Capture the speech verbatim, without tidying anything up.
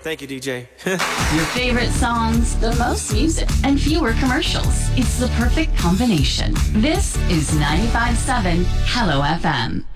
Thank you, D J. Your favorite songs, the most music, and fewer commercials. It's the perfect combination. This is ninety-five point seven Hello F M.